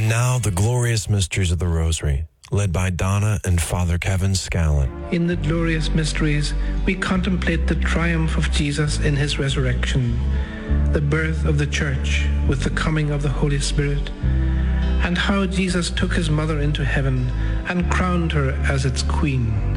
And now the glorious mysteries of the Rosary, led by Donna and Father Kevin Scallon. In the glorious mysteries, we contemplate the triumph of Jesus in his resurrection, the birth of the Church with the coming of the Holy Spirit, and how Jesus took his mother into heaven and crowned her as its queen.